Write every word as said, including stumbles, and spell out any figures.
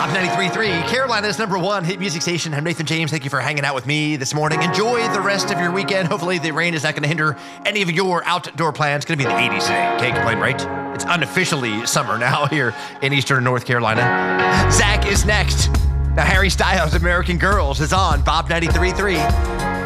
Bob ninety-three point three, Carolina's number one hit music station. I'm Nathan James. Thank you for hanging out with me this morning. Enjoy the rest of your weekend. Hopefully the rain is not going to hinder any of your outdoor plans. It's going to be in the eighties today. Can't complain, right? It's unofficially summer now here in Eastern North Carolina. Zach is next. Now, Harry Styles' American Girls is on Bob ninety-three point three.